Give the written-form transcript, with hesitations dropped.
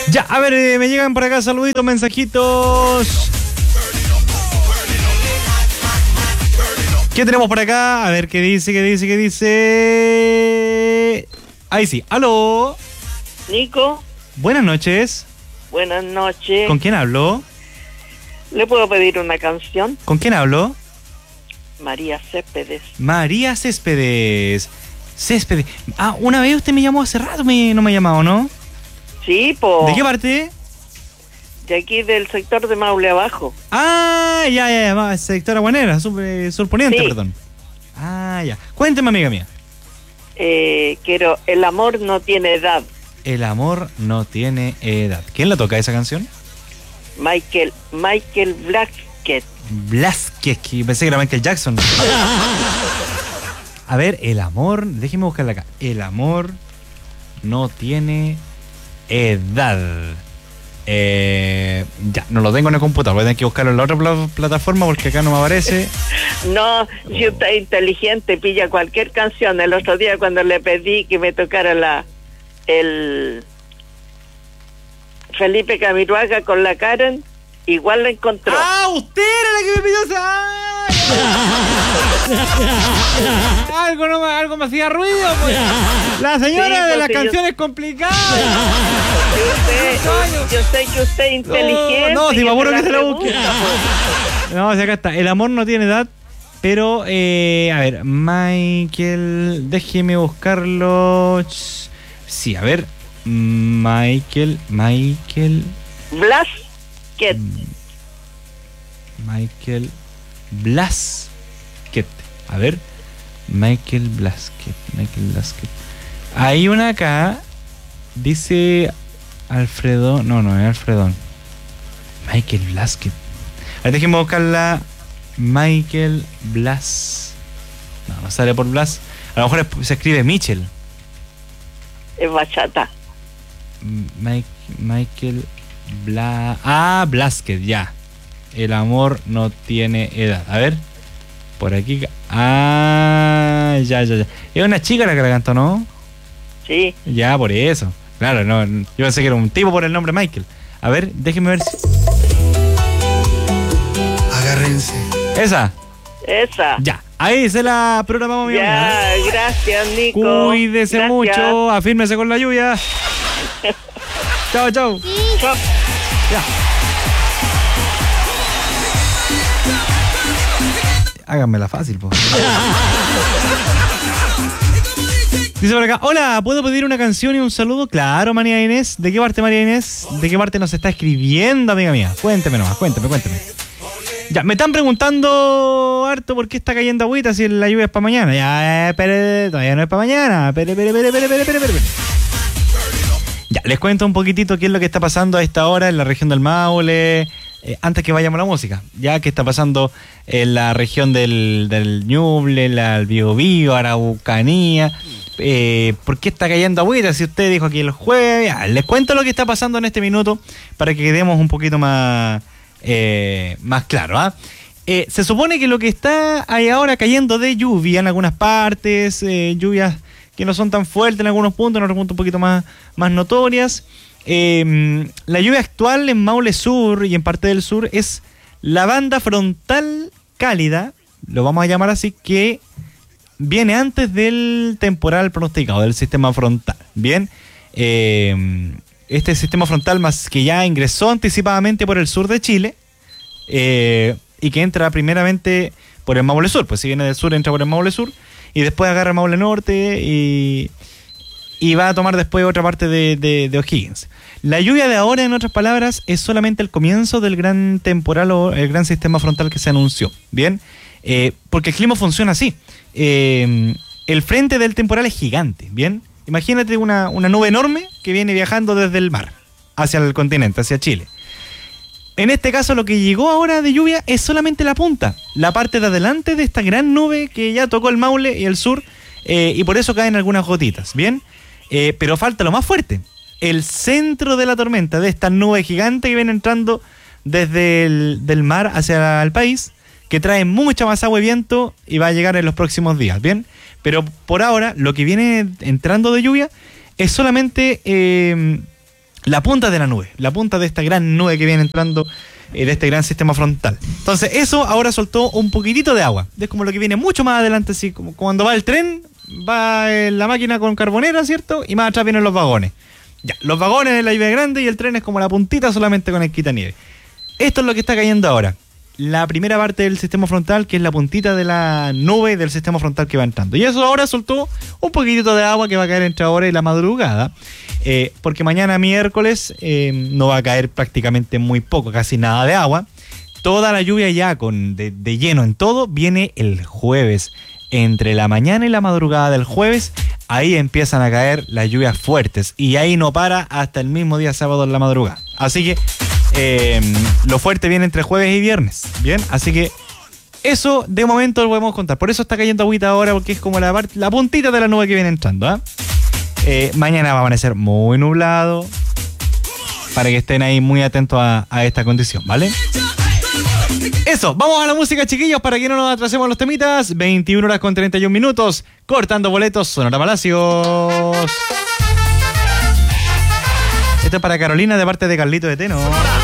Ya, a ver, me llegan por acá saluditos, mensajitos. ¿Qué tenemos por acá? A ver, ¿qué dice? Ahí sí, aló. Nico. Buenas noches. Buenas noches. ¿Con quién hablo? ¿Le puedo pedir una canción? ¿Con quién hablo? María Céspedes. María Céspedes. Ah, una vez usted me llamó hace rato, no me ha llamado, ¿no? Sí, po. ¿De qué parte? De aquí del sector de Maule abajo. Ah, ya, sector Aguanera, surponiente, sí. Perdón. Ah, ya. Cuénteme, amiga mía. Quiero El amor no tiene edad. El amor no tiene edad. ¿Quién la toca esa canción? Michael Blaskett. Pensé que era Michael Jackson. A ver, el amor, déjeme buscarla acá. El amor no tiene edad. Ya, no lo tengo en el computador. Voy a tener que buscarlo en la otra plataforma porque acá no me aparece. No, si usted es inteligente, pilla cualquier canción. El otro día cuando le pedí que me tocara el Felipe Camiroaga con la Karen, igual la encontró. ¡Ah, usted era la que me pidió esa! Algo me hacía ruido, pues. La señora de las canciones complicadas. Yo sé que usted es inteligente. No, si me acuerdo que se la busque. No, si acá está. El amor no tiene edad, pero, a ver, Michael, déjeme buscarlo. Sí, a ver, Michael Blaskett. A ver, Michael Blaskett. Hay una acá, dice Alfredo. No es Alfredo. Michael Blaskett. A ver, déjenme buscarla. Michael Blas. No sale por Blas. A lo mejor se escribe Michel. Es bachata. Michael Blaskett, ya. El amor no tiene edad. A ver, por aquí. Ya. Es una chica la que la cantó, ¿no? Sí. Ya, por eso. Claro, no. Yo pensé que era un tipo por el nombre Michael. A ver, déjenme ver si. Agárrense. Esa. Ya. Ahí se la programamos, mi amiga. Ya, gracias, Nico. Cuídese mucho. Afírmese con la lluvia. Chao. Chao. Ya. Háganmela fácil, po. Dice por acá, hola, ¿puedo pedir una canción y un saludo? Claro, María Inés. ¿De qué parte, María Inés? ¿De qué parte nos está escribiendo, amiga mía? Cuénteme nomás, cuénteme. Ya, me están preguntando harto por qué está cayendo agüita si la lluvia es para mañana. Ya, todavía no es para mañana. Espere. Ya, les cuento un poquitito qué es lo que está pasando a esta hora en la región del Maule. Antes que vayamos a la música, ya que está pasando en la región del Ñuble, el Biobío, Araucanía. ¿Por qué está cayendo agüita? Si usted dijo aquí el jueves, ya, les cuento lo que está pasando en este minuto para que quedemos un poquito más claro. Se supone que lo que está ahí ahora cayendo de lluvia en algunas partes, lluvias que no son tan fuertes en algunos puntos, en otros puntos un poquito más notorias. La lluvia actual en Maule Sur y en parte del sur es la banda frontal cálida, lo vamos a llamar así, que viene antes del temporal pronosticado, del sistema frontal. Bien, este sistema frontal más que ya ingresó anticipadamente por el sur de Chile y que entra primeramente por el Maule Sur, pues si viene del sur entra por el Maule Sur y después agarra Maule Norte y va a tomar después otra parte de O'Higgins. La lluvia de ahora, en otras palabras, es solamente el comienzo del gran temporal o el gran sistema frontal que se anunció. Bien, porque el clima funciona así. El frente del temporal es gigante. Bien, imagínate una nube enorme que viene viajando desde el mar hacia el continente, hacia Chile. En este caso, lo que llegó ahora de lluvia es solamente la punta, la parte de adelante de esta gran nube que ya tocó el Maule y el sur, y por eso caen algunas gotitas. Bien. Pero falta lo más fuerte, el centro de la tormenta, de esta nube gigante que viene entrando desde el mar hacia el país, que trae mucha más agua y viento y va a llegar en los próximos días, ¿bien? Pero por ahora, lo que viene entrando de lluvia es solamente la punta de la nube, la punta de esta gran nube que viene entrando de este gran sistema frontal. Entonces eso ahora soltó un poquitito de agua. Es como lo que viene mucho más adelante, así como cuando va el tren, va la máquina con carbonera, ¿cierto? Y más atrás vienen los vagones. Ya, los vagones de la lluvia grande y el tren es como la puntita solamente con el quitanieve. Esto es lo que está cayendo ahora. La primera parte del sistema frontal, que es la puntita de la nube del sistema frontal que va entrando. Y eso ahora soltó un poquitito de agua que va a caer entre ahora y la madrugada. Porque mañana miércoles no va a caer prácticamente muy poco, casi nada de agua. Toda la lluvia ya de lleno en todo viene el jueves. Entre la mañana y la madrugada del jueves, ahí empiezan a caer las lluvias fuertes. Y ahí no para hasta el mismo día sábado en la madrugada. Así que lo fuerte viene entre jueves y viernes. Bien, así que eso de momento lo podemos contar. Por eso está cayendo agüita ahora, porque es como la puntita de la nube que viene entrando. Mañana va a amanecer muy nublado, para que estén ahí muy atentos a esta condición, ¿vale? Eso, vamos a la música, chiquillos, para que no nos atrasemos los temitas. 21 horas con 31 minutos, cortando boletos, Sonora Palacios. Esto es para Carolina de parte de Carlito de Teno.